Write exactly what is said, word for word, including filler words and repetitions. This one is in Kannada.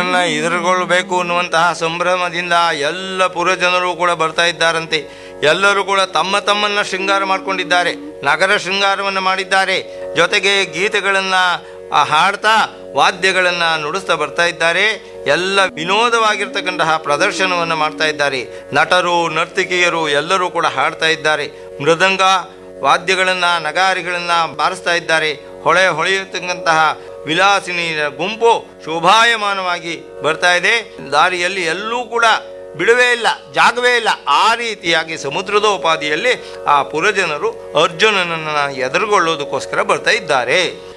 ಅರ್ಜುನನನ್ನು ಎದುರುಗೊಳ್ಳಬೇಕು ಅನ್ನುವಂತಹ ಸಂಭ್ರಮದಿಂದ ಎಲ್ಲ ಪುರಜನರು ಕೂಡ ಬರ್ತಾ ಇದ್ದಾರಂತೆ. ಎಲ್ಲರೂ ಕೂಡ ತಮ್ಮ ತಮ್ಮನ್ನು ಶೃಂಗಾರ ಮಾಡಿಕೊಂಡಿದ್ದಾರೆ, ನಗರ ಶೃಂಗಾರವನ್ನು ಮಾಡಿದ್ದಾರೆ. ಜೊತೆಗೆ ಗೀತೆಗಳನ್ನು ಹಾಡ್ತಾ ವಾದ್ಯಗಳನ್ನು ನುಡಿಸ್ತಾ ಬರ್ತಾ ಇದ್ದಾರೆ. ಎಲ್ಲ ವಿನೋದವಾಗಿರ್ತಕ್ಕಂತಹ ಪ್ರದರ್ಶನವನ್ನು ಮಾಡ್ತಾ ಇದ್ದಾರೆ. ನಟರು ನರ್ತಕಿಯರು ಎಲ್ಲರೂ ಕೂಡ ಹಾಡ್ತಾ ಇದ್ದಾರೆ. ಮೃದಂಗ ವಾದ್ಯಗಳನ್ನು ನಗಾರಿಗಳನ್ನು ಬಾರಿಸ್ತಾ ಇದ್ದಾರೆ. ಹೊಳೆ ಹೊಳೆಯತಕ್ಕಂತಹ ವಿಲಾಸಿನಿ ಗುಂಪು ಶೋಭಾಯಮಾನವಾಗಿ ಬರ್ತಾ ಇದೆ. ದಾರಿಯಲ್ಲಿ ಎಲ್ಲೂ ಕೂಡ ಬಿಡುವೇ ಇಲ್ಲ, ಜಾಗವೇ ಇಲ್ಲ. ಆ ರೀತಿಯಾಗಿ ಸಮುದ್ರದೋಪಾದಿಯಲ್ಲಿ ಆ ಪುರಜನರು ಅರ್ಜುನನನ್ನು ಎದುರುಗೊಳ್ಳೋದಕ್ಕೋಸ್ಕರ ಬರ್ತಾ ಇದ್ದಾರೆ.